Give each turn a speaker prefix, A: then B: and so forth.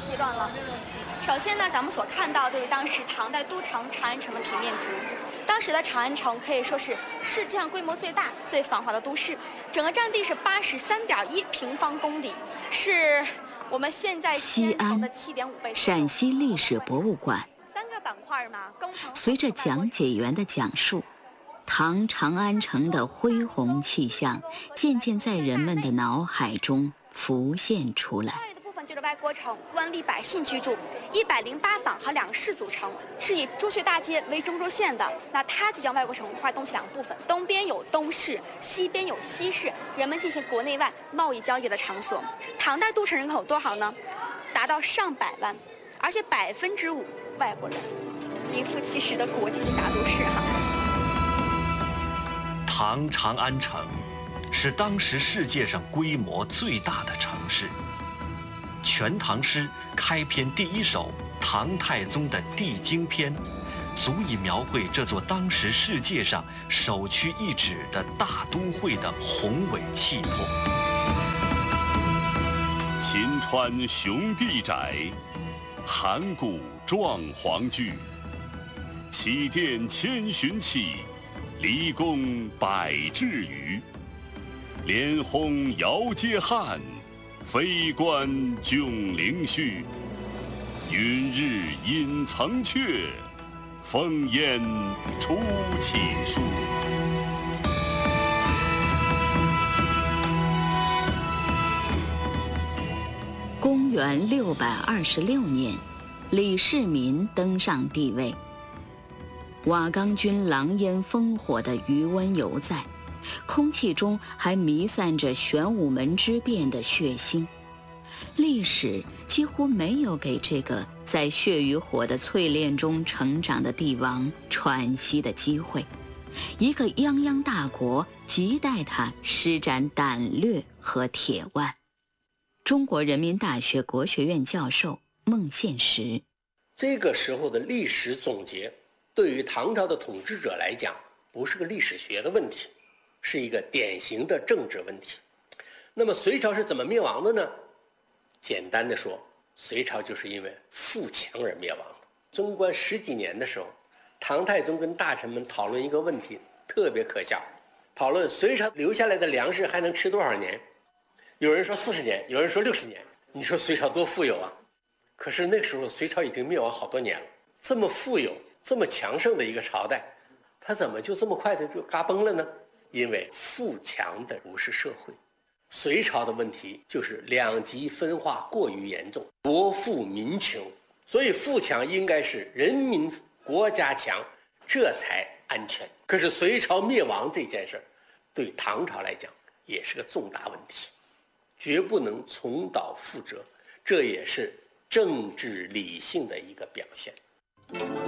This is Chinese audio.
A: 阶段了。首先呢，咱们所看到就是当时唐代都城长安城的平面图。当时的长安城可以说是世界上规模最大、最繁华的都市，整个占地是83.1平方公里，是我们现在
B: 西安
A: 的7.5倍。
B: 陕西历史博物馆。
A: 3个板块嘛，
B: 随着讲解员的讲述，唐长安城的恢宏气象渐渐在人们的脑海中浮现出来。
A: 就是外郭城，官吏百姓居住，108坊和2市组成，是以朱雀大街为中轴线的。那它就将外郭城划东西2部分，东边有东市，西边有西市，人们进行国内外贸易交易的场所。唐代都城人口多少呢？达到上百万，而且5%外国人，名副其实的国际性大都市哈。
C: 唐长安城是当时世界上规模最大的城市。《全唐诗》开篇第1首唐太宗的《帝京篇》，足以描绘这座当时世界上首屈一指的大都会的宏伟气魄。
D: 秦川雄地窄，函谷壮璜巨。起殿千寻起，离宫百骘余。连轰遥接汉，飞冠迥凌虚。云日隐层阙，风烟出秦书。
B: 公元626年，李世民登上帝位。瓦岗军狼烟烽火的余温犹在，空气中还弥散着玄武门之变的血腥。历史几乎没有给这个在血与火的淬炼中成长的帝王喘息的机会。一个泱泱大国亟待他施展胆略和铁腕。中国人民大学国学院教授孟宪实，
E: 这个时候的历史总结对于唐朝的统治者来讲，不是个历史学的问题，是一个典型的政治问题。那么隋朝是怎么灭亡的呢？简单的说，隋朝就是因为富强而灭亡的。贞观10几年的时候，唐太宗跟大臣们讨论一个问题，特别可笑，讨论隋朝留下来的粮食还能吃多少年。有人说40年，有人说60年。你说隋朝多富有啊！可是那个时候隋朝已经灭亡好多年了，这么富有这么强盛的一个朝代，它怎么就这么快的就嘎崩了呢？因为富强的不是社会。隋朝的问题就是两极分化过于严重，国富民穷，所以富强应该是人民国家强，这才安全。可是隋朝灭亡这件事儿，对唐朝来讲也是个重大问题，绝不能重蹈覆辙，这也是政治理性的一个表现。